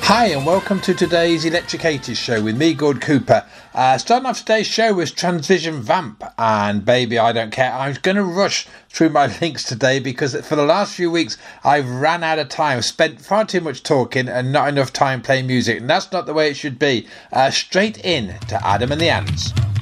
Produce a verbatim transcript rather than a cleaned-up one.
Hi and welcome to today's Electricated show with me, Gord Cooper. Uh, starting off today's show was Transvision Vamp and Baby I Don't Care. I was going to rush through my links today because for the last few weeks I've ran out of time, spent far too much talking and not enough time playing music, and that's not the way it should be. Uh, straight in to Adam and the Ants.